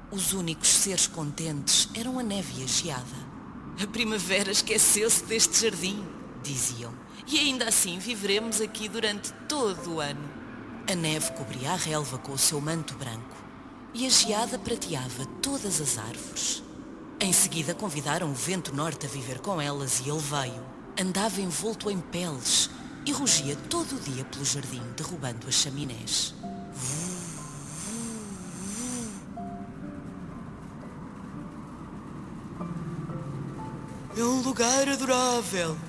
Os únicos seres contentes eram a neve e a geada. A primavera esqueceu-se deste jardim, diziam, e ainda assim viveremos aqui durante todo o ano. A neve cobria a relva com o seu manto branco e a geada prateava todas as árvores. Em seguida convidaram o vento norte a viver com elas e ele veio. Andava envolto em peles e rugia todo o dia pelo jardim, derrubando as chaminés. É um lugar adorável,